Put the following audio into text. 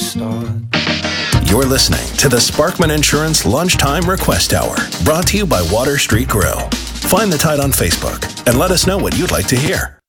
start. You're listening to the Sparkman Insurance Lunchtime Request Hour, brought to you by Water Street Grill. Find the Tide on Facebook and let us know what you'd like to hear.